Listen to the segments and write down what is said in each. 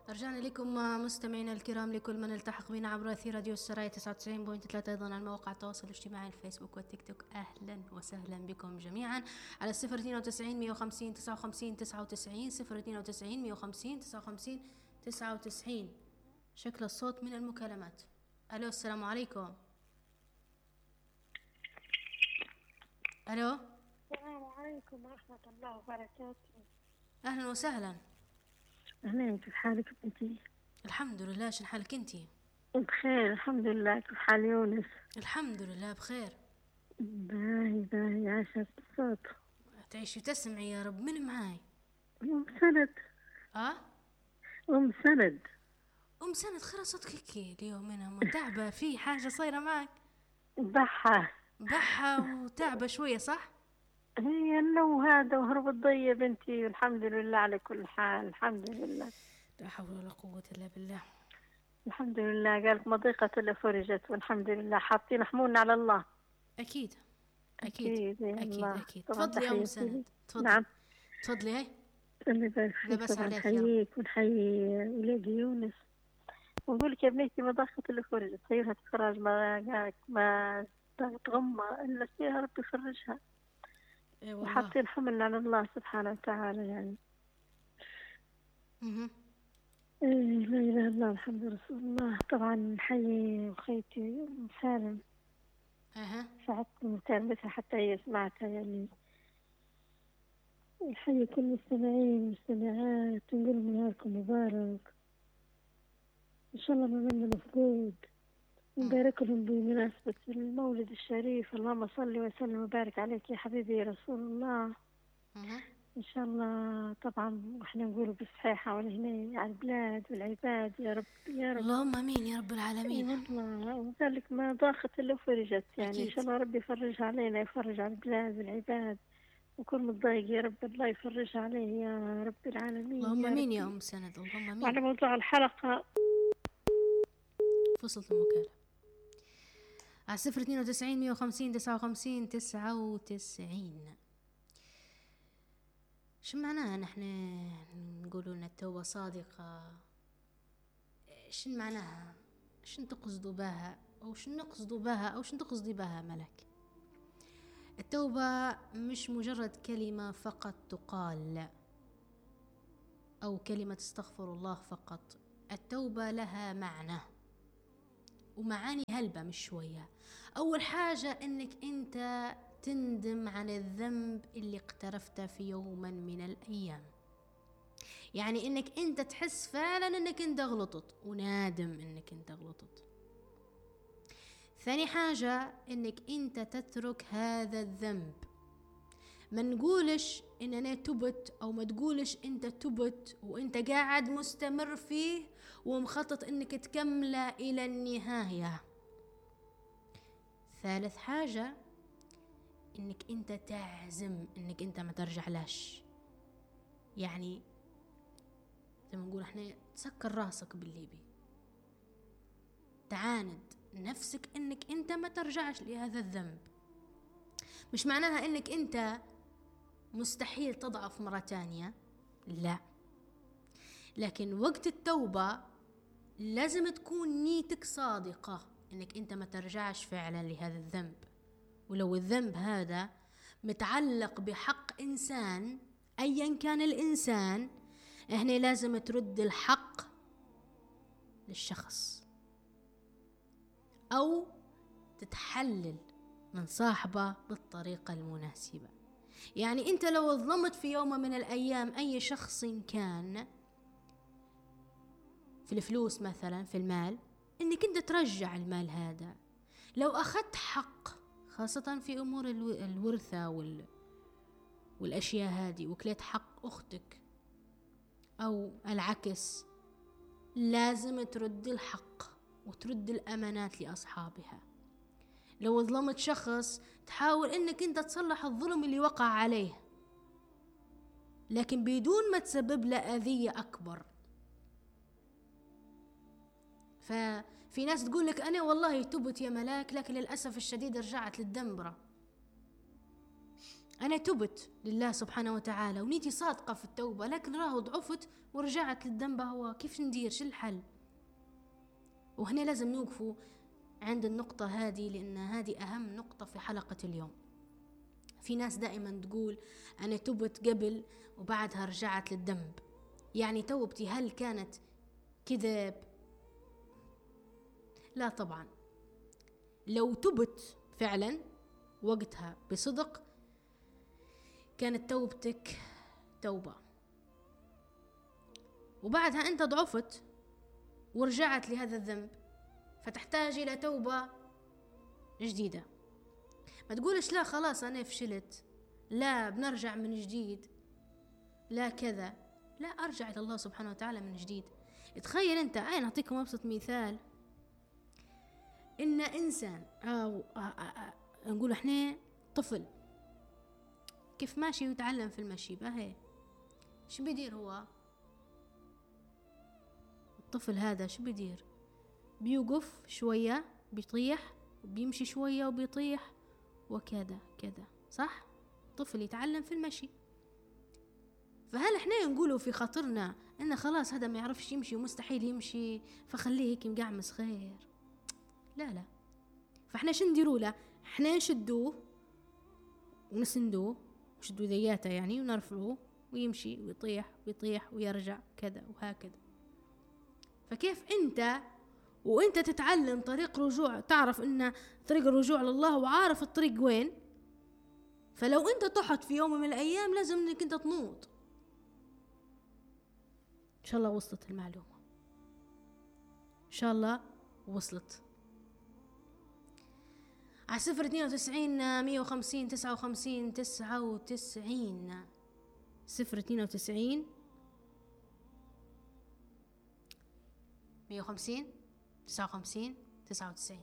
رجعنا لكم مستمعينا الكرام، لكل من التحق بنا عبر أثير راديو السرايا 99.3، أيضا على مواقع التواصل الاجتماعي الفيسبوك والتيك توك. أهلا وسهلا بكم جميعا على 092 150 59 99 092 150 59 99. شكل الصوت من المكالمات. ألو، السلام عليكم. ألو، السلام عليكم ورحمة الله وبركاته. أهلا وسهلا. أهلين، كيف حالك بنتي؟ الحمد لله، شن حالك انتي؟ بخير الحمد لله. كيف حال يونس؟ الحمد لله بخير. باهي عاشت الصوت. تعيشي وتسمعي يا رب. من معاي؟ أم سند. أم سند. أم سند، خير صوتك هيك اليوم؟ أنا متعبة، في حاجة صايرة معك؟ بحة وتعبة شوية صح؟ هي النوم هذا وهرب الضية بنتي، والحمد لله على كل حال. الحمد لله، لا حول ولا قوة إلا بالله. الحمد لله. قالك مضيقة إلا فرجت، والحمد لله. حاطين حمولنا على الله. أكيد أكيد يا أكيد الله. أكيد. طبعا تفضلي يا أم تحياتي سند، لي. تفضلي. نعم، تفضلي. هاي الله يبارك فيك. لبس طبعا عليك يا رب. نحييك ونحيي ولادي يونس، ونقول لك يا بنيتي مضخة اللي خرجت سيرها تخرج، ما تغمى إلا فيها ربي يفرجها. إيه والله. وحاطين حمل على الله سبحانه وتعالى يعني. إيه، لا إله إلا الله محمد رسول الله. طبعا نحيي أخيتي أم سالم. ساعدتني متابعتها حتى هي سمعتها يعني. نحيي كل المستمعين والمستمعات ونقول نهاركم مبارك إن شاء الله ما منا مفقود. نبارك لهم بمناسبة المولد الشريف. اللهم صل وسلم وبارك عليك يا حبيبي يا رسول الله. إن شاء الله. طبعا وإحنا نقول بالصحيحة والهنا على البلاد والعباد يا رب يا رب. اللهم امين يا رب العالمين. والله وذلك ما ضاقت إلا فرجت يعني. أكيد. إن شاء الله ربي يفرج علينا، يفرج على البلاد والعباد، وكل متضايق يا رب الله يفرج عليه يا رب العالمين. اللهم يا امين يا رب. أم سند، اللهم امين. وعلى موضوع الحلقة، فصلت المكالمة على 092 150 59 99. شو معناها نحن نقولوا ان التوبة صادقة؟ شو معناها؟ شو تقصدوا بها او شو نقصدوا بها او شو تقصدي بها ملك؟ التوبة مش مجرد كلمة فقط تقال او كلمة استغفر الله فقط. التوبة لها معنى، ومعاني هلبة مش شوية. اول حاجة انك انت تندم عن الذنب اللي اقترفته في يوم من الأيام، يعني انك انت تحس فعلا انك انت غلطت ونادم انك انت غلطت. ثاني حاجة انك انت تترك هذا الذنب. ما نقولش ان انا تبت، او ما تقولش انت تبت وانت قاعد مستمر فيه ومخطط انك تكمله الى النهاية. ثالث حاجة انك انت تعزم انك انت ما ترجع لاش، يعني زي ما نقول احنا تسكر راسك بالليبي، تعاند نفسك انك انت ما ترجعش لهذا الذنب. مش معناها انك انت مستحيل تضعف مرة تانية، لا، لكن وقت التوبة لازم تكون نيتك صادقة انك انت ما ترجعش فعلا لهذا الذنب. ولو الذنب هذا متعلق بحق إنسان أيا كان الإنسان، هنا لازم ترد الحق للشخص أو تتحلل من صاحبه بالطريقة المناسبة. يعني أنت لو ظلمت في يوم من الأيام أي شخص كان في الفلوس مثلا، في المال، إنك أنت ترجع المال هذا. لو أخذت حق، خاصة في أمور الورثة والأشياء هذه، وكليت حق أختك أو العكس، لازم ترد الحق وترد الأمانات لأصحابها. لو ظلمت شخص تحاول إنك أنت تصلح الظلم اللي وقع عليه، لكن بدون ما تسبب له أذية أكبر. ففي ناس تقول لك أنا والله تبت يا ملاك، لكن للأسف الشديد رجعت للدنبرة. أنا تبت لله سبحانه وتعالى ونيتي صادقة في التوبة، لكن راهو ضعفت ورجعت للذنب، هو كيف ندير؟ شو الحل؟ وهنا لازم نوقفوا عند النقطة هذه، لأن هذه أهم نقطة في حلقة اليوم. في ناس دائما تقول أنا تبت قبل وبعدها رجعت للذنب، يعني توبتي هل كانت كذب؟ لا طبعا. لو تبت فعلا وقتها بصدق كانت توبتك توبة، وبعدها أنت ضعفت ورجعت لهذا الذنب، فتحتاج إلى توبة جديدة. ما تقولش لا خلاص أنا فشلت، لا بنرجع من جديد، لا كذا، لا أرجع إلى الله سبحانه وتعالى من جديد. تخيل أنت، أنا أعطيكم أبسط مثال، إن إنسان نقول إحنا طفل كيف ماشي ويتعلم في المشي، باهي شو بيدير هو الطفل هذا؟ شو بيدير؟ بيوقف شوية بيطيح، وبيمشي شوية وبيطيح، وكذا كذا، صح؟ طفل يتعلم في المشي. فهل احنا نقولوا في خاطرنا ان خلاص هذا ما يعرفش يمشي ومستحيل يمشي فخليه هيك مقعمس خير؟ لا لا. فاحنا شو نديروا له؟ احنا نشدوه ونسندوه، نشدوا ذياته يعني، ونرفعوه ويمشي ويطيح ويطيح ويرجع كذا وهكذا. فكيف انت وانت تتعلم طريق رجوع، تعرف ان طريق الرجوع لله وعارف الطريق وين، فلو انت طحت في يوم من الايام لازم انك انت تنوض. ان شاء الله وصلت المعلومة، ان شاء الله وصلت. على 092 150 59 99 092 150 59 99.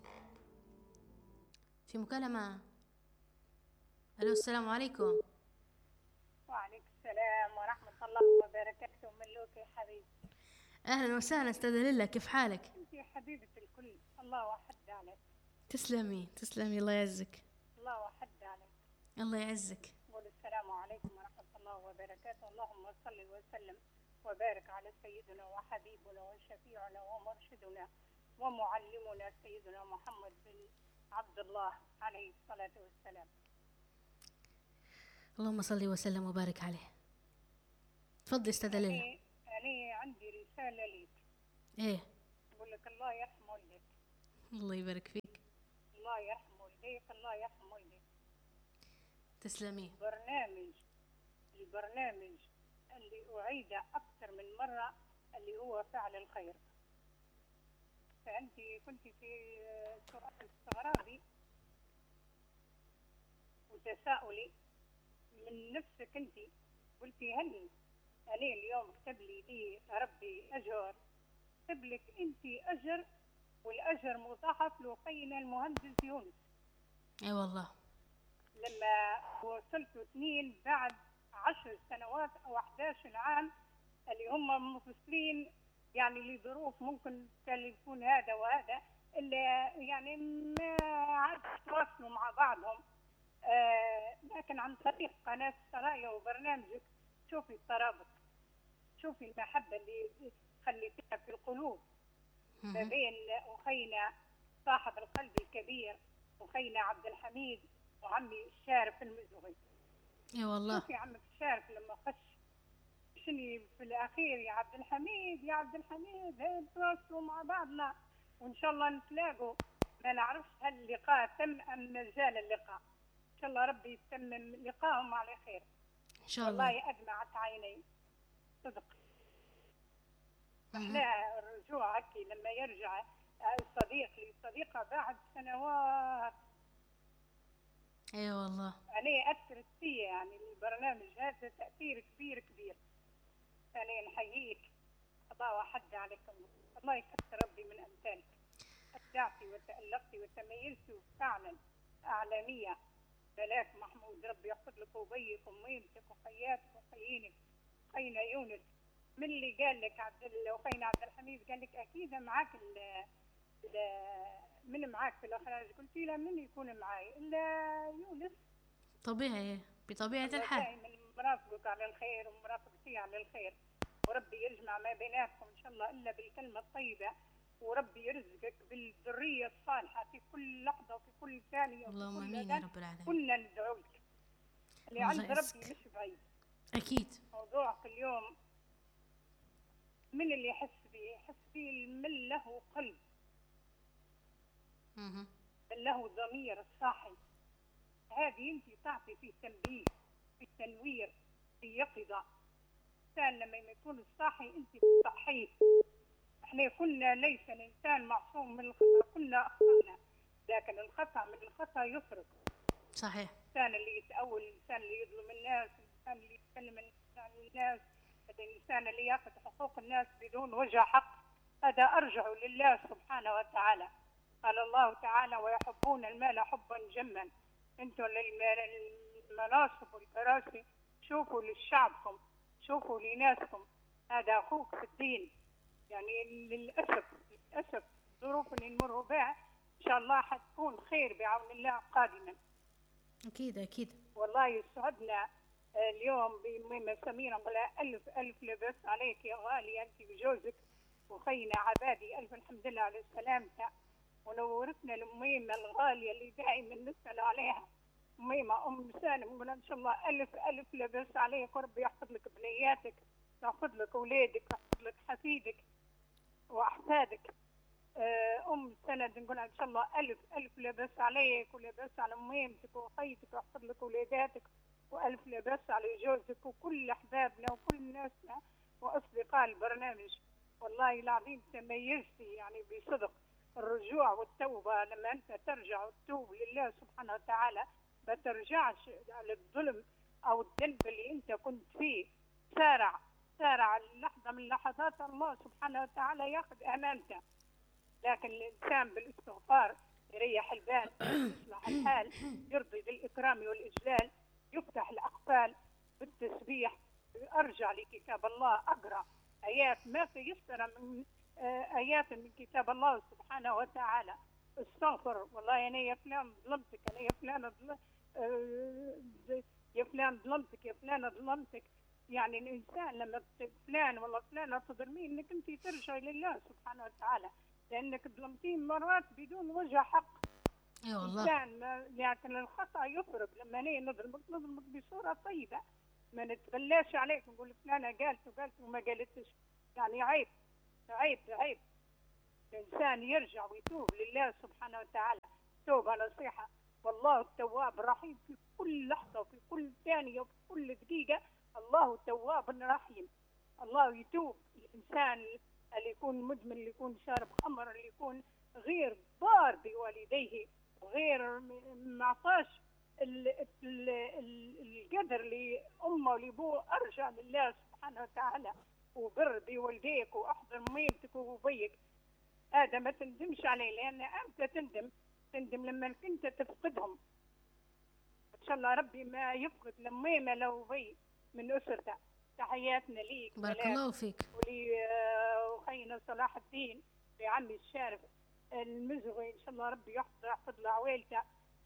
في مكالمة. الو السلام عليكم. وعليكم السلام ورحمة الله وبركاته. ملوك يا حبيبي. اهلا وسهلا استاذة ليلى، كيف حالك؟ انت يا حبيبة الكل، الله وحد عليك. تسلمي تسلمي، الله يعزك. الله وحد عليك. الله يعزك. قول السلام عليكم ورحمة الله وبركاته. اللهم صل وسلم وبارك على سيدنا وحبيبنا وشفيعنا ومرشدنا ومعلمنا سيدنا محمد بن عبد الله عليه الصلاة والسلام. اللهم صل وسلم وبارك عليه. تفضلي استاذة ليلى. أنا عندي رسالة ليك. ايه؟ أقول لك الله يرحم والديك. الله يبارك فيك. الله يرحم والديك، الله يرحم والديك. تسلمي. البرنامج اللي أعيده أكثر من مرة اللي هو فعل الخير. فأنت كنت في سؤال استغرابي وتساؤلي من نفسك، أنت قلتي هل أنا اليوم كتب لي ربي أجر؟ كتب لك أنت أجر، والأجر مضاعف لأخينا المهندس يونس. اي والله. لما وصلت 2 بعد 10 سنوات أو 11 عام اللي هم منفصلين يعني لظروف ممكن تليفون هذا وهذا، اللي يعني ما عاد يتواصلوا مع بعضهم، لكن عن طريق قناة سرايا وبرنامجك شوفي الترابط، شوفي المحبة اللي خليتها في القلوب ما بين أخينا صاحب القلب الكبير أخينا عبد الحميد وعمي الشارف المزغي. اي والله. شوفي عمك الشارف لما خش شني في الأخير، يا عبد الحميد يا عبد الحميد نتواصلوا مع بعضنا وإن شاء الله نتلاقوا. ما نعرفش هل اللقاء تم أم مازال اللقاء. إن شاء الله ربي يتمم لقاءهم على خير ان شاء الله. والله أدمعت عيني صدق. احنا الرجوع هكي لما يرجع الصديق لصديقه بعد سنوات. اي والله. أنا أثرت فيه يعني البرنامج هذا تأثير كبير كبير. أنا نحييك، الله وحد عليكم، الله يكثر ربي من أمثالك. أبدعتي وتألقتي وتميزتي فعلا أعلامية. بلاك محمود ربي يحفظ لك وبيك وميمتك وخياتك وخيينك. خينا يونس من اللي قال لك وخينا عبد الحميد قال لك أكيد معاك من معاك في الإخراج؟ قلت له من يكون معاي إلا يونس. طبيعي. بطبيعة الله الحال. دائما مراقبك على الخير ومراقبتي على الخير، وربي يجمع ما بيناتكم إن شاء الله إلا بالكلمة الطيبة، وربي يرزقك بالذرية الصالحة في كل لحظة وفي كل ثانية وفي اللهم كل امين يا أذان. رب العالمين. كلنا ندعو لك، اللي الله عند ربي يعزك. مش بعيد. اكيد. موضوعك اليوم من اللي يحس بيه؟ يحس بيه من له قلب، مهم. من له ضمير الصاحي. هذه انت تعطي في تنبيه، في تنوير، في يقظة. الإنسان لما يكون الصاحي انت تصحيه. احنا كنا ليس الإنسان معصوم من الخطأ، كنا أخطأنا، لكن الخطأ من الخطأ يفرق. صحيح. الإنسان اللي يتأول، الإنسان اللي يظلم الناس، الإنسان اللي يتكلم عن الناس، الإنسان اللي يأخذ حقوق الناس بدون وجه حق، هذا أرجع لله سبحانه وتعالى. قال الله تعالى: ويحبون المال حبا جما. انتم للمناصب والكراسي شوفوا لشعبكم، شوفوا لناسكم. هذا أخوك في الدين. يعني للأسف الظروف اللي نمر بها إن شاء الله حتكون خير بعون الله قادما. اكيد اكيد. والله يسعدنا اليوم بميمة سميرة. ألف لبس عليك يا غالية أنت وجوزك وخينا عبادي. ألف الحمد لله على سلامتها، ونورتنا الميمة الغالية اللي دائما نسأل عليها، ميمة أم سالم. نقول إن شاء الله ألف لبس عليك، وربي يحفظ لك بنياتك، يحفظ لك أولادك، يحفظ لك حفيدك وأحفادك. أم سند نقول إن شاء الله ألف لبس عليك، ولبس على ميمتك وخيتك، ويحفظ لك ولاداتك، وألف لبس على جوزك وكل أحبابنا وكل ناسنا وأصدقاء البرنامج. والله العظيم تميزتي يعني بصدق. الرجوع والتوبة، لما أنت ترجع وتتوب لله سبحانه وتعالى ما ترجعش على الظلم أو الذنب اللي أنت كنت فيه. سارع لحظة من لحظات الله سبحانه وتعالى ياخذ أمانته. لكن الإنسان بالاستغفار يريح البال، يصلح الحال، يرضي بالإكرام والإجلال، يفتح الأقفال بالتسبيح. أرجع لكتاب الله، أقرأ آيات ما في يسر من آيات من كتاب الله سبحانه وتعالى. استغفر والله أنا يا فلان ظلمتك، أنا يا فلان يا فلان ظلمتك، يا فلان ظلمتك. يعني الإنسان لما فلان والله فلانة تظلمين إنك أنت ترجع لله سبحانه وتعالى، لأنك ظلمتين مرات بدون وجه حق. اي والله. الإنسان لكن الخطأ يفرق. لما نظلمك بصورة طيبة، ما نتبلاش عليك نقول فلانة قالت وما قالتش. يعني عيب. الإنسان يرجع ويتوب لله سبحانه وتعالى توبة نصيحة. والله التواب الرحيم في كل لحظة وفي كل ثانية وفي كل دقيقة. الله التواب الرحيم. الله يتوب. الإنسان اللي يكون مدمن، اللي يكون شارب خمر، اللي يكون غير بار بوالديه، غير معطاش القدر لأمه ولأبوه، أرجع لله سبحانه وتعالى وبر بوالديك وأحضر ميمتك وأبيك. هذا ما تندمش عليه، لأن أنت تندم لما كنت تفقدهم. إن شاء الله ربي ما يفقد لميمة لو بي من أسرته. تحياتنا ليك بارك الله فيك. ولي أخينا صلاح الدين لعمي الشارف المزغي. إن شاء الله ربي يحفظ له عويلته،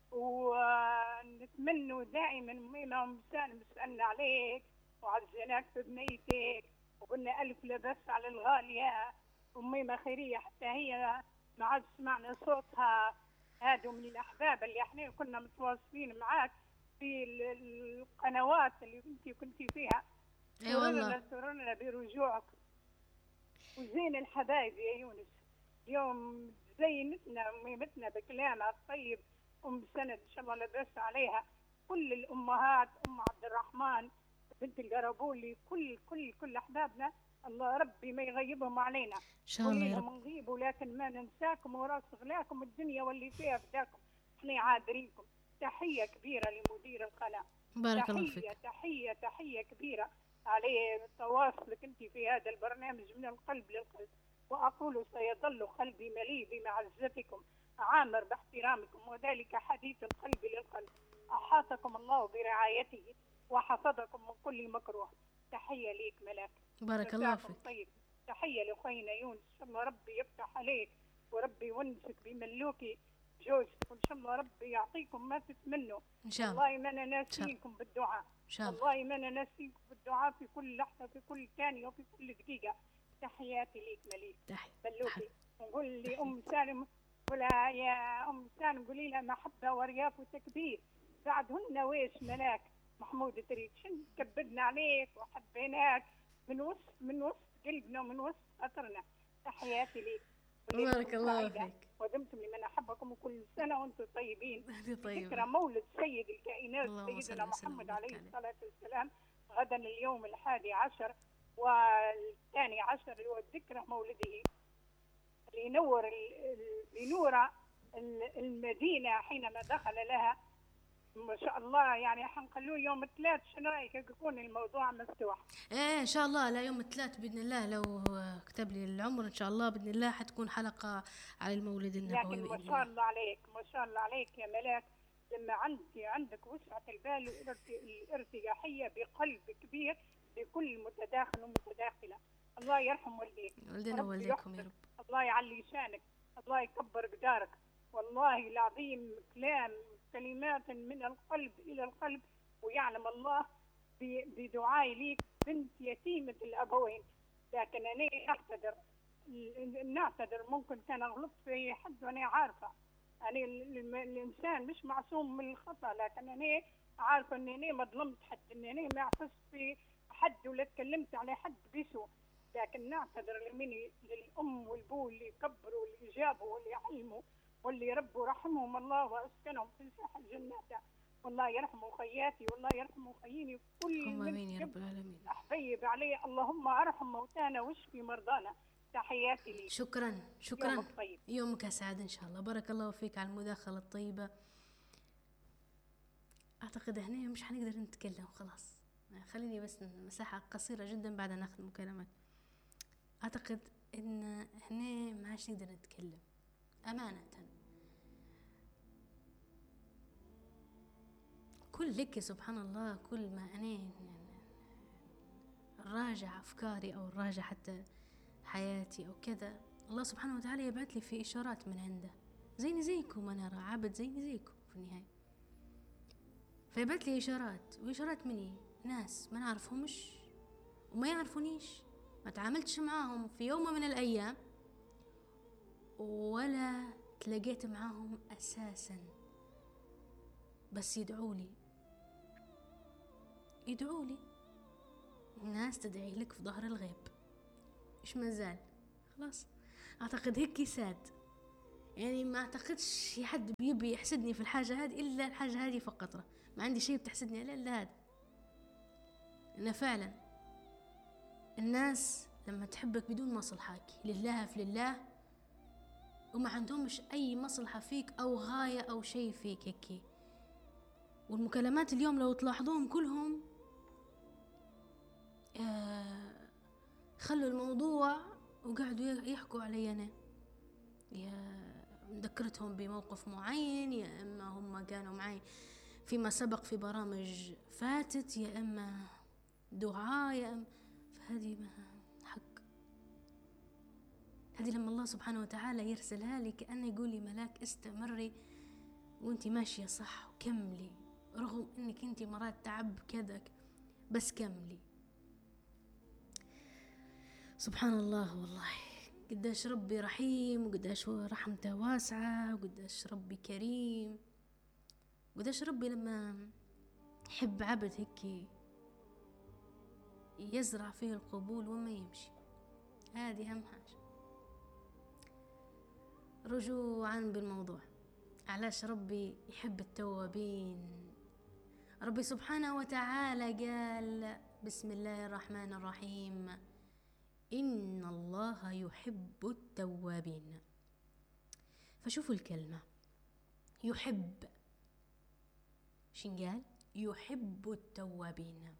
ونتمنى دائما ميمة أم سالم سألنا عليك وعزيناك في بنيتك، وقلنا ألف لبس على الغالية وميمة خيرية حتى هي ما عاد سمعنا صوتها. هذا من الأحباب اللي احنا كنا متواصلين معاك في القنوات اللي كنتي فيها. اي والله. سررنا برجوعك وزين الحبايب يا يونس. اليوم زينتنا ميمتنا بكلامها الطيب. أم سند إن شاء الله لبس عليها كل الأمهات، أم عبد الرحمن بنت القربولي، كل أحبابنا. الله ربي ما يغيبهم علينا ان شاء الله يا رب. نغيب، ولكن ما ننساكم وراس غلاكم الدنيا واللي فيها فداكم. احنا عادرينكم. تحية كبيرة لمدير القناة. بارك الله فيك. تحية كبيرة عليه تواصلك انت في هذا البرنامج من القلب للقلب. واقول سيظل قلبي مليء بمعزتكم عامر باحترامكم، وذلك حديث القلب للقلب. احاطكم الله برعايته وحفظكم من كل مكروه. تحية ليك ملاك. بارك الله فيك. طيب. تحية لأخينا يونس. إن شاء الله ربي يفتح عليك وربي يونسك بملوكي جوزك، وان شاء الله ربي يعطيكم ما تتمنوا. ان شاء الله. والله ما انا ناسيكم بالدعاء، ان شاء الله. والله ما انا ناسيكم بالدعاء في كل لحظه، في كل ثانيه، وفي كل دقيقه. تحياتي ليك مليك بلوكي. نقول لي ام سالم، قولها يا ام سالم، قولي لها محبه ورياض وتكبير بعدهن ويش ملاك محمود تريد. شن كبرنا عليك وحبيناك من وسط قلبنا ومن وسط خاطرنا. تحياتي ليك. بارك الله فيك. ودمتم لمن احبكم، وكل سنه وانتم طيبين. طيب. ذكرى مولد سيد الكائنات سيدنا محمد عليه الصلاه والسلام غدا اليوم 11 والثاني عشر، اللي هو ذكرى مولده، لنور المدينه حينما دخل لها. ما شاء الله يعني حنخلوه يوم الثلاث. شنو رايك يكون الموضوع مفتوح؟ ايه ان شاء الله، لا يوم الثلاث باذن الله، لو كتب لي العمر ان شاء الله باذن الله حتكون حلقه على المولد النبوي. لكن ما شاء الله عليك، ما شاء الله عليك يا ملاك، لما عندك وسعه البال والارتياحيه بقلب كبير لكل متداخل ومتداخله. الله يرحم والديك، والدنا ووالديكم يا رب. الله يعلي شانك، الله يكبر قدارك. والله العظيم كلمات من القلب إلى القلب. ويعلم الله بدعائي ليك بنت يتيمة الأبوين. لكن أنا نعتذر ممكن كان غلطت في حد، وأنا عارفة يعني الإنسان مش معصوم من الخطأ، لكن أنا عارفة أني أنا ما ظلمت حد، أني أنا ما عفست في حد ولا تكلمت على حد بسوء. لكن نعتذر للأم والبو اللي كبروا واللي جابوا واللي علموا واللي ربوا رحمهم الله واسكنهم في ساح الجنات. والله يرحموا خياتي، والله يرحموا خييني، كل امين يا رب العالمين. احبيب عليه. اللهم ارحم موتانا واشفي مرضانا. تحياتي لي. شكرا. يومك طيب. يومك اسعد ان شاء الله. بارك الله فيك على المداخله الطيبه. اعتقد هنا مش حنقدر نتكلم خلاص، خليني بس مساحه قصيره جدا بعد ناخذ مكالمات. اعتقد ان هنا ما عادش نقدر نتكلم امانه. كل لك سبحان الله، كل ما أنا راجع أفكاري أو راجع حتى حياتي أو كذا، الله سبحانه وتعالى يبعث لي في إشارات من عنده. زيني زيكم، أنا عبد زيني زيكم في النهاية، فيبعث لي إشارات. وإشارات مني ناس ما نعرفهمش وما يعرفونيش، ما تعاملتش معاهم في يوم من الأيام ولا تلاقيت معاهم أساسا، بس يدعوا لي. الناس تدعي لك في ظهر الغيب. إيش مازال؟ خلاص أعتقد هيك ساد. يعني ما أعتقدش حد بيبي يحسدني في الحاجة هذه إلا الحاجة هذه فقط. ما عندي شيء بتحسدني عليه إلا هذا. إن فعلا الناس لما تحبك بدون مصلحك لله في لله، وما عندهمش أي مصلحة فيك أو غاية أو شيء فيك هيك. والمكالمات اليوم لو تلاحظوهم كلهم خلوا الموضوع وقعدوا يحكوا علي أنا، يا ذكرتهم بموقف معين، يا إما هم كانوا معي فيما سبق في برامج فاتت، يا إما دعاء، يا إما فهذه ما حق. هذه لما الله سبحانه وتعالى يرسلها لي كأنه يقول لي ملاك استمري وانتي ماشية صح وكملي، رغم انك انتي مرات تعب كذا بس كملي. سبحان الله والله، قداش ربي رحيم، وقداش رحمته واسعة، وقداش ربي كريم، وقداش ربي لما يحب عبد هيك يزرع فيه القبول وما يمشي. هذه أهم حاجة. رجوعا بالموضوع، علاش ربي يحب التوابين؟ ربي سبحانه وتعالى قال بسم الله الرحمن الرحيم إن الله يحب التوابين. فشوفوا الكلمة يحب، شن قال؟ يحب التوابين.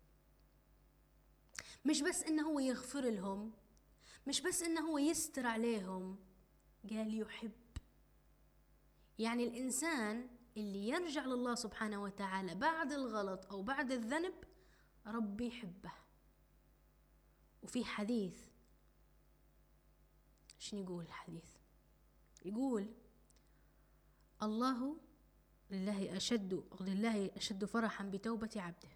مش بس إنه هو يغفر لهم، مش بس إنه هو يستر عليهم، قال يحب. يعني الإنسان اللي يرجع لله سبحانه وتعالى بعد الغلط أو بعد الذنب ربي يحبه. وفي حديث شنو يقول الحديث؟ يقول لله أشد فرحا بتوبة عبده.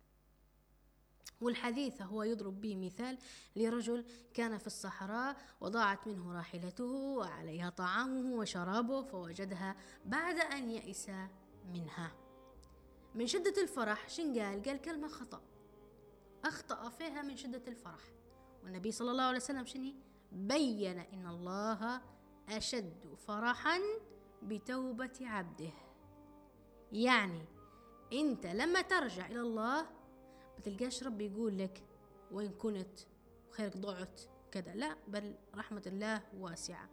والحديث هو يضرب به مثال لرجل كان في الصحراء وضاعت منه راحلته وعليها طعامه وشرابه فوجدها بعد أن يئس منها. من شدة الفرح قال كلمة أخطأ فيها من شدة الفرح. والنبي صلى الله عليه وسلم بين إن الله أشد فرحا بتوبة عبده. يعني أنت لما ترجع إلى الله بتلقاش ربي يقول لك وين كنت وخيرك ضعت كذا، لا، بل رحمة الله واسعة.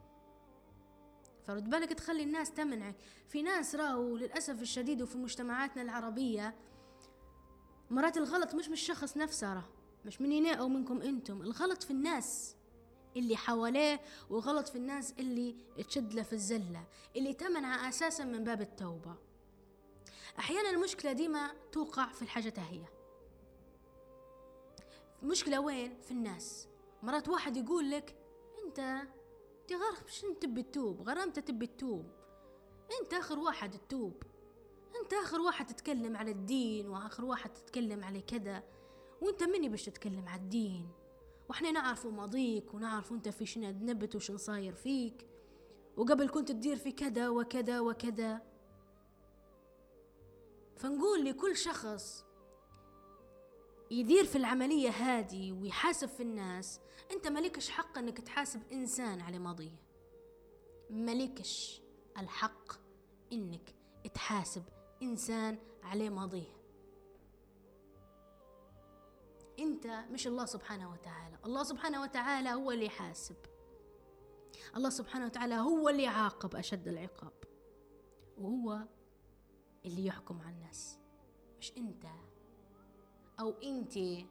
فرد بالك تخلي الناس تمنعك. في ناس راوا للأسف الشديد وفي مجتمعاتنا العربية مرات الغلط مش من الشخص نفسه، مش مني أو منكم أنتم، الغلط في الناس اللي حواليه، وغلط في الناس اللي تشد له في الزلة، اللي تمنع أساسا من باب التوبة. أحيانا المشكلة ديما توقع في الحاجة هي مشكلة وين؟ في الناس. مرات واحد يقول لك انت غير مش انت تبي تتوب، غير انت تبي تتوب، انت اخر واحد تتوب، انت اخر واحد تتكلم على الدين، واخر واحد تتكلم على كذا، وانت مني باش تتكلم على الدين، واحنا نعرفوا ماضيك ونعرف انت في شنو نبت وشن صاير فيك، وقبل كنت تدير في كذا وكذا وكذا. فنقول لكل شخص يدير في العملية هذه ويحاسب في الناس، انت مالكش حق انك تحاسب انسان على ماضيه، مالكش الحق انك تحاسب انسان على ماضيه. انت مش الله سبحانه وتعالى. الله سبحانه وتعالى هو اللي يحاسب، الله سبحانه وتعالى هو اللي يعاقب أشد العقاب، وهو اللي يحكم على الناس، مش انت او انتي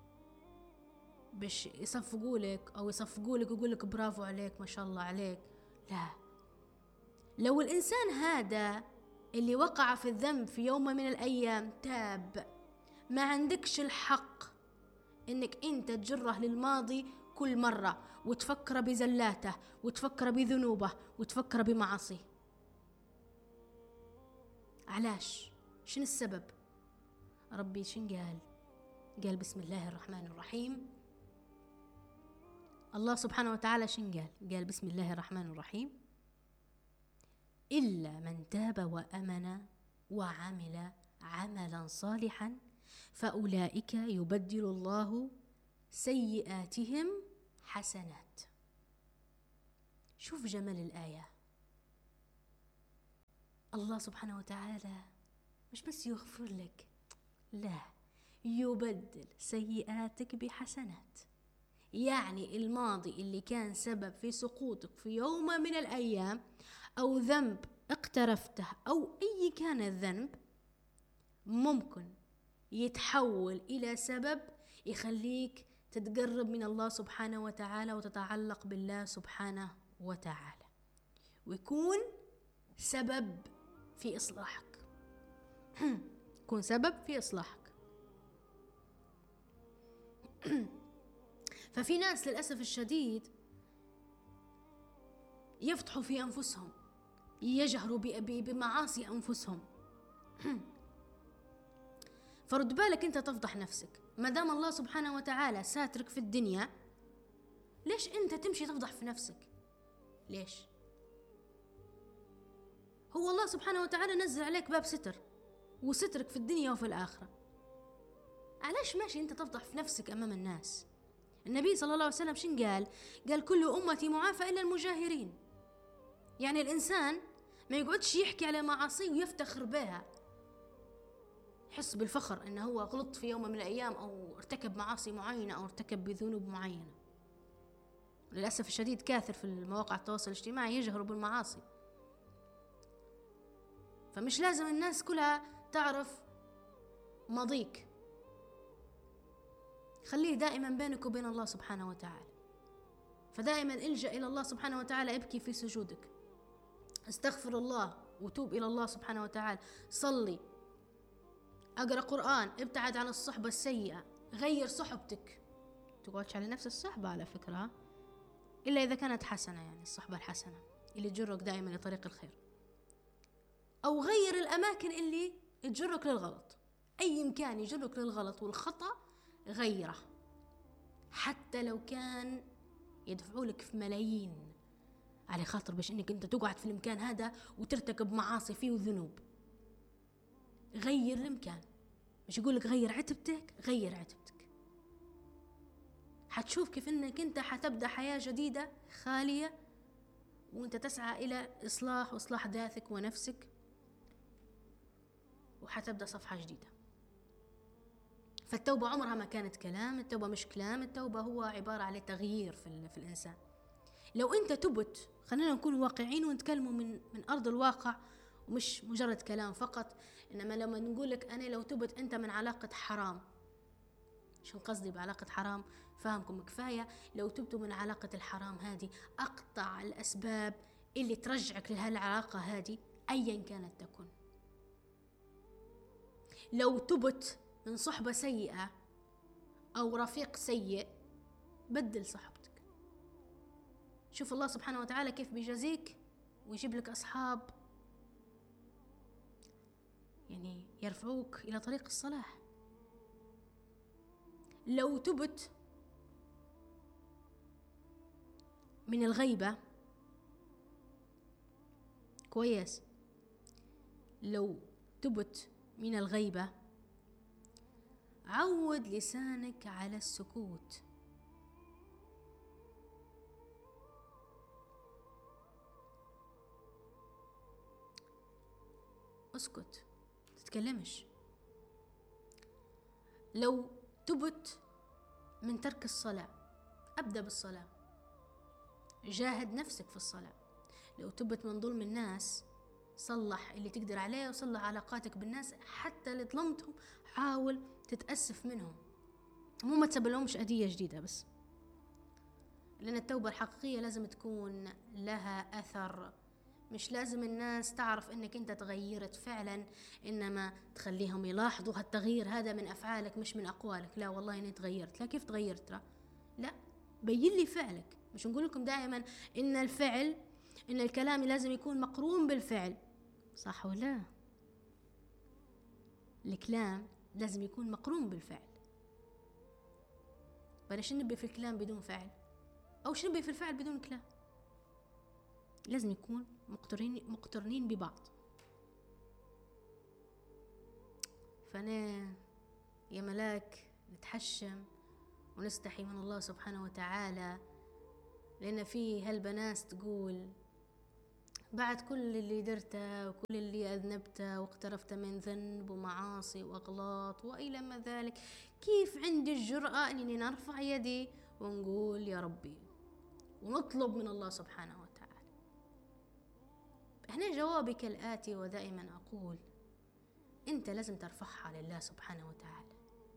باش يصفقولك او يصفقولك ويقولك برافو عليك ما شاء الله عليك. لا، لو الانسان هذا اللي وقع في الذنب في يوم من الايام تاب، ما عندكش الحق انك انت تجره للماضي كل مرة وتفكر بزلاته وتفكر بذنوبه وتفكر بمعاصيه. علاش؟ شنو السبب؟ ربي قال بسم الله الرحمن الرحيم. الله سبحانه وتعالى قال بسم الله الرحمن الرحيم: إلا من تاب وأمن وعمل عملا صالحا فأولئك يبدل الله سيئاتهم حسنات. شوف جمال الآية. الله سبحانه وتعالى مش بس يغفر لك، لا، يبدل سيئاتك بحسنات. يعني الماضي اللي كان سبب في سقوطك في يوم من الأيام، أو ذنب اقترفته أو أي كان الذنب، ممكن يتحول إلى سبب يخليك تتقرب من الله سبحانه وتعالى وتتعلق بالله سبحانه وتعالى، ويكون سبب في إصلاحك. يكون سبب في إصلاحك. ففي ناس للأسف الشديد يفتحوا في أنفسهم، يجهروا بمعاصي أنفسهم. فرد بالك أنت تفضح نفسك. ما دام الله سبحانه وتعالى ساترك في الدنيا، ليش أنت تمشي تفضح في نفسك؟ ليش؟ هو الله سبحانه وتعالى نزل عليك باب ستر وسترك في الدنيا وفي الآخرة. علاش ماشي أنت تفضح في نفسك أمام الناس؟ النبي صلى الله عليه وسلم شن قال كل أمتي معافى إلا المجاهرين. يعني الإنسان ما يقعدش يحكي على معاصيه ويفتخر بها، يحس بالفخر إنه هو غلط في يوم من الأيام أو ارتكب معاصي معينة أو ارتكب بذنوب معينة. للأسف الشديد كاثر في المواقع التواصل الاجتماعي يجهروا بالمعاصي. فمش لازم الناس كلها تعرف ماضيك، خليه دائما بينك وبين الله سبحانه وتعالى. فدائما الجأ إلى الله سبحانه وتعالى، ابكي في سجودك، استغفر الله وتوب إلى الله سبحانه وتعالى، صلي، أقرأ قرآن، ابتعد عن الصحبة السيئة، غير صحبتك. تقعدش على نفس الصحبة على فكرة، إلا إذا كانت حسنة، يعني الصحبة الحسنة اللي تجرك دائما لطريق الخير. أو غير الأماكن اللي تجرك للغلط. أي مكان يجرك للغلط والخطأ غيره، حتى لو كان يدفعوا لك في ملايين على خاطر باش انك انت تقعد في المكان هذا وترتكب معاصي فيه وذنوب. غير المكان، مش يقول لك غير عتبتك، غير عتبتك. حتشوف كيف انك انت حتبدأ حياة جديدة خالية، وانت تسعى الى اصلاح ذاتك ونفسك، وحتبدأ صفحة جديدة. فالتوبة عمرها ما كانت كلام، التوبة مش كلام، التوبة هو عبارة على تغيير في الإنسان. لو أنت تبت، خلينا نكون واقعين ونتكلموا من أرض الواقع، ومش مجرد كلام فقط. إنما لما نقول لك أنا لو تبت أنت من علاقة حرام، شو قصدي بعلاقة حرام؟ فاهمكم كفاية. لو تبتوا من علاقة الحرام هذه، أقطع الأسباب اللي ترجعك لهالعلاقة هذه أيا كانت تكون. لو تبت من صحبة سيئة أو رفيق سيء، بدل صحبتك. شوف الله سبحانه وتعالى كيف بيجازيك ويجيب لك أصحاب يعني يرفعوك إلى طريق الصلاح. لو تبت من الغيبة، كويس، لو تبت من الغيبة عود لسانك على السكوت. اسكت، تتكلمش. لو تبت من ترك الصلاة، أبدأ بالصلاة، جاهد نفسك في الصلاة. لو تبت من ظلم الناس، صلح اللي تقدر عليه وصلح علاقاتك بالناس، حتى اللي ظلمتهم حاول تتأسف منهم، مو ما تسبلهمش أذية جديدة بس. لأن التوبة الحقيقية لازم تكون لها أثر. مش لازم الناس تعرف إنك أنت تغيرت فعلا، إنما تخليهم يلاحظوا هالتغيير هذا من أفعالك مش من أقوالك. لا والله إني تغيرت. لا، كيف تغيرت؟ لا، بين لي فعلك. مش نقول لكم دائما إن الفعل، إن الكلام لازم يكون مقرون بالفعل، صح ولا؟ الكلام لازم يكون مقرون بالفعل. بلاش نبي في الكلام بدون فعل، أو نبي في الفعل بدون كلام. لازم يكون مقترنين ببعض. فأنا يا ملاك نتحشم ونستحي من الله سبحانه وتعالى، لأن في هالبنات تقول بعد كل اللي درته وكل اللي أذنبته واقترفت من ذنب ومعاصي وأغلاط وإلى ما ذلك، كيف عندي الجرأة أنني نرفع يدي ونقول يا ربي ونطلب من الله سبحانه وتعالى؟ هنا جوابي كالآتي، ودائما أقول أنت لازم ترفعها لله سبحانه وتعالى.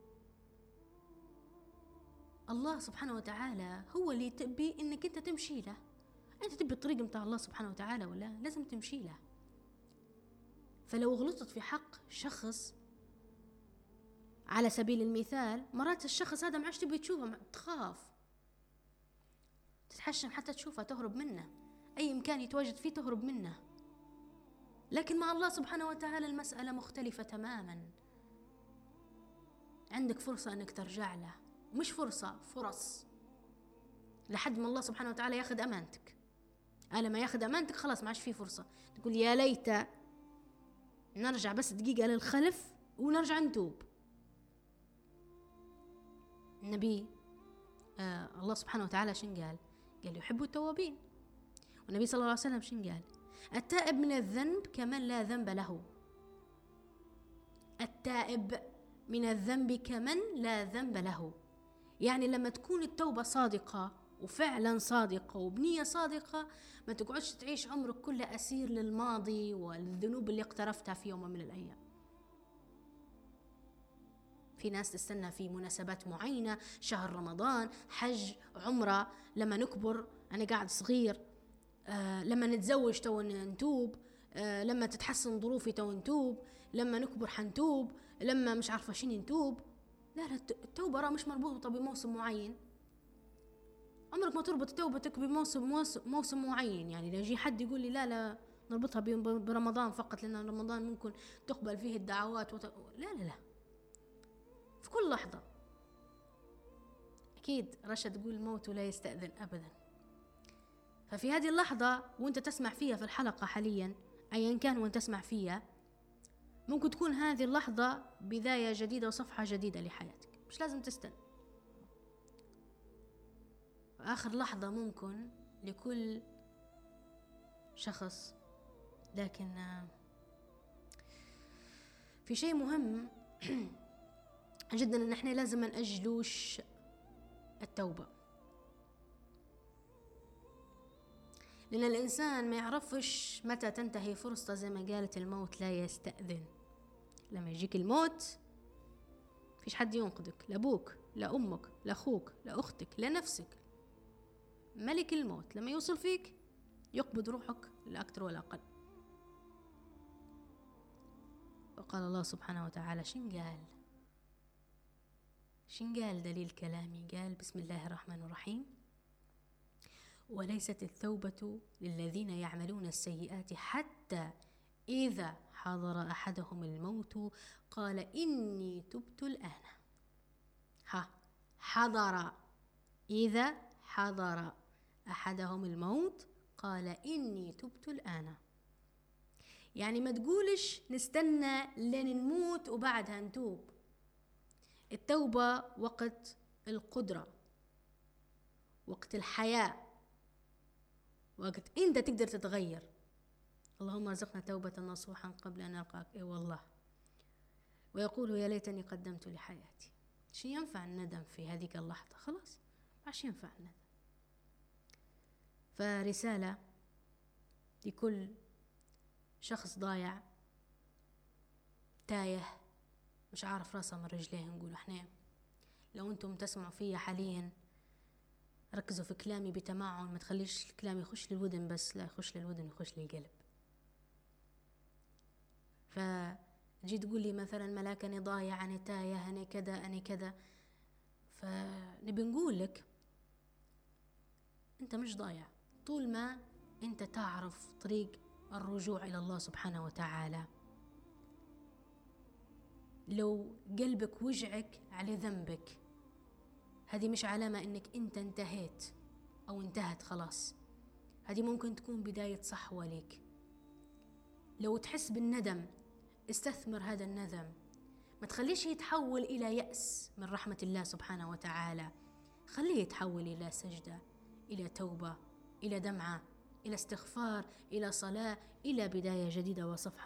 الله سبحانه وتعالى هو اللي تبي إنك أنت تمشي له. أنت تبي الطريق متاع الله سبحانه وتعالى ولا لازم تمشي له. فلو غلطت في حق شخص على سبيل المثال، مرات الشخص هذا ما عادش تبي تشوفه، تخاف تتحشم حتى تشوفه، تهرب منه، أي مكان يتواجد فيه تهرب منه. لكن مع الله سبحانه وتعالى المسألة مختلفة تماما. عندك فرصة أنك ترجع له، مش فرص، لحد ما الله سبحانه وتعالى ياخذ أمانتك. لما ياخذ أمانتك خلاص ما عادش فيه فرصة تقول يا ليت نرجع بس دقيقة للخلف ونرجع نتوب. النبي الله سبحانه وتعالى شن قال يحب التوابين. والنبي صلى الله عليه وسلم شن قال؟ التائب من الذنب كمن لا ذنب له. التائب من الذنب كمن لا ذنب له. يعني لما تكون التوبة صادقة وفعلا صادقة وبنية صادقة، ما تقعدش تعيش عمرك كله أسير للماضي والذنوب اللي اقترفتها في يوم من الأيام. في ناس تستنى في مناسبات معينة، شهر رمضان، حج، عمرة، لما نكبر، أنا قاعد صغير، لما نتزوج تو نتوب، لما تتحسن ظروفي تو نتوب، لما نكبر حنتوب، لما مش عارفة شين نتوب. لا، التوبة مش مربوطة بموسم معين. عمرك ما تربط توبتك بموسم معين. يعني لو يجي حد يقول لي لا نربطها برمضان فقط، لأن رمضان ممكن تقبل فيه الدعوات لا لا لا، في كل لحظة. أكيد رشا تقول الموت لا يستأذن أبدا. ففي هذه اللحظة وانت تسمع فيها في الحلقة حاليا، أيا كان وانت تسمع فيها، ممكن تكون هذه اللحظة بداية جديدة وصفحة جديدة لحياتك، مش لازم تستنى. آخر لحظة ممكن لكل شخص. لكن في شيء مهم جدا، ان احنا لازم ما نأجلوش التوبة، لأن الإنسان ما يعرفش متى تنتهي فرصته. زي ما قالت الموت لا يستأذن. لما يجيك الموت فيش حد ينقذك، لا أبوك لا أمك لا أخوك لا أختك لا نفسك. ملك الموت لما يوصل فيك يقبض روحك لا أكثر ولا أقل. وقال الله سبحانه وتعالى شن قال دليل كلامي؟ قال بسم الله الرحمن الرحيم: وليست التوبة للذين يعملون السيئات حتى إذا حضر أحدهم الموت قال إني تبت الآن. حضر، إذا حضر أحدهم الموت قال إني تبت الآن. يعني ما تقولش نستنى لين نموت وبعدها نتوب. التوبة وقت القدرة، وقت الحياة، وقت انت تقدر تتغير. اللهم ارزقنا توبة نصوحا قبل ان نلقاك. اي والله. ويقول يا ليتني قدمت لحياتي. شو ينفع الندم في هذه اللحظة؟ خلاص عش ينفع الندم. فرسالة لكل شخص ضايع تايه مش عارف راسه من رجليه. نقول احنا لو انتم تسمعوا فيا حاليا ركزوا في كلامي بتمعن، ما تخليش الكلام يخش للودن بس، لا يخش للودن يخش للقلب. فجي تقول لي مثلا ملاك أنا ضايع، أنا تايه، أنا كذا أنا كذا، فنبي نقول لك أنت مش ضايع طول ما أنت تعرف طريق الرجوع إلى الله سبحانه وتعالى. لو قلبك وجعك على ذنبك، هذه مش علامة انك انت انتهيت او انتهت خلاص. هذه ممكن تكون بداية صحوة لك. لو تحس بالندم استثمر هذا الندم، ما تخليش يتحول الى يأس من رحمة الله سبحانه وتعالى. خليه يتحول الى سجدة، الى توبة، الى دمعة، الى استغفار، الى صلاة، الى بداية جديدة وصفحة